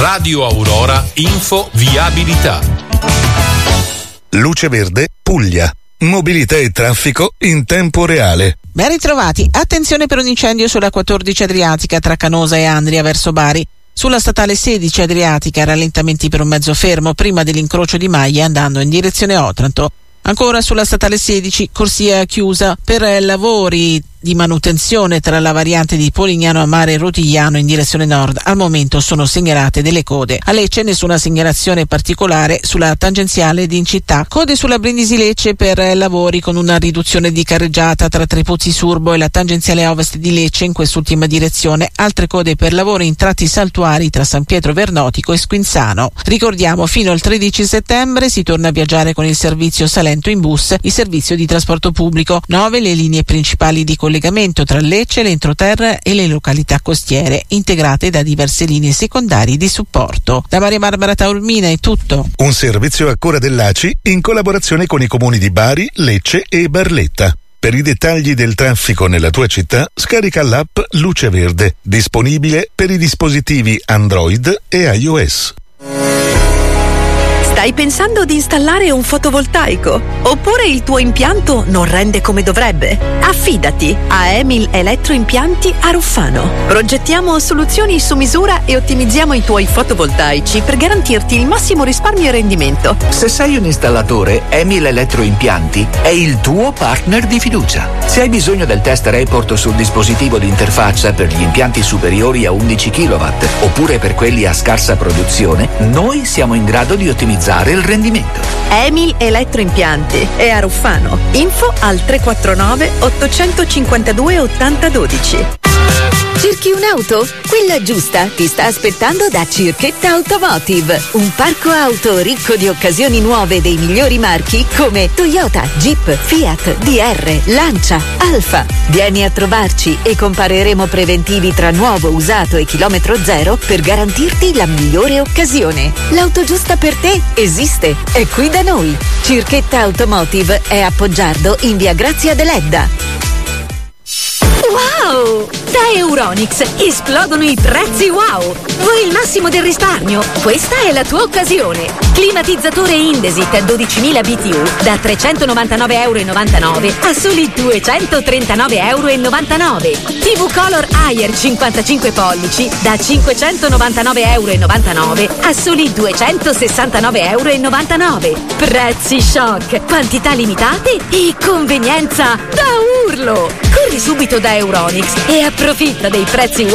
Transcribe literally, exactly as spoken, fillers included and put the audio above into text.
Radio Aurora Info Viabilità. Luce Verde Puglia. Mobilità e traffico in tempo reale. Ben ritrovati. Attenzione per un incendio sulla quattordici Adriatica tra Canosa e Andria verso Bari. Sulla statale sedici Adriatica rallentamenti per un mezzo fermo prima dell'incrocio di Maglie andando in direzione Otranto. Ancora sulla statale sedici corsia chiusa per lavori di manutenzione tra la variante di Polignano a Mare Rotigliano in direzione nord. Al momento sono segnalate delle code. A Lecce nessuna segnalazione particolare sulla tangenziale di in città. Code sulla Brindisi Lecce per lavori con una riduzione di carreggiata tra Trepozzi Surbo e la tangenziale ovest di Lecce in quest'ultima direzione. Altre code per lavori in tratti saltuari tra San Pietro Vernotico e Squinzano. Ricordiamo, fino al tredici settembre si torna a viaggiare con il servizio Salento in bus, il servizio di trasporto pubblico. Nove le linee principali di collegamento tra Lecce, l'entroterra e le località costiere, integrate da diverse linee secondarie di supporto. Da Maria Barbara Taormina è tutto. Un servizio a cura dell'A C I in collaborazione con i comuni di Bari, Lecce e Barletta. Per i dettagli del traffico nella tua città, scarica l'app Luce Verde, disponibile per i dispositivi Android e iOS. Stai pensando di installare un fotovoltaico? Oppure il tuo impianto non rende come dovrebbe? Affidati a Emil Elettroimpianti a Ruffano. Progettiamo soluzioni su misura e ottimizziamo i tuoi fotovoltaici per garantirti il massimo risparmio e rendimento. Se sei un installatore, Emil Elettroimpianti è il tuo partner di fiducia. Se hai bisogno del test report sul dispositivo di interfaccia per gli impianti superiori a undici chilowatt oppure per quelli a scarsa produzione, noi siamo in grado di ottimizzare il rendimento. Emil Elettroimpianti è a Ruffano. Info al tre quattro nove otto cinque due otto zero uno due. Cerchi un'auto? Quella giusta ti sta aspettando da Circhetta Automotive, un parco auto ricco di occasioni nuove dei migliori marchi come Toyota, Jeep, Fiat, D R, Lancia, Alfa. Vieni a trovarci e compareremo preventivi tra nuovo, usato e chilometro zero per garantirti la migliore occasione. L'auto giusta per te esiste, è qui da noi. Circhetta Automotive è a Poggiardo in via Grazia Deledda. Wow! Da Euronics esplodono i prezzi wow! Vuoi il massimo del risparmio? Questa è la tua occasione! Climatizzatore Indesit dodicimila B T U da trecentonovantanove virgola novantanove euro a soli duecentotrentanove virgola novantanove euro. T V Color Haier cinquantacinque pollici da cinquecentonovantanove virgola novantanove euro a soli duecentosessantanove virgola novantanove euro. Prezzi shock! Quantità limitate e convenienza da urlo! Corri subito da Euronics e approfitta dei prezzi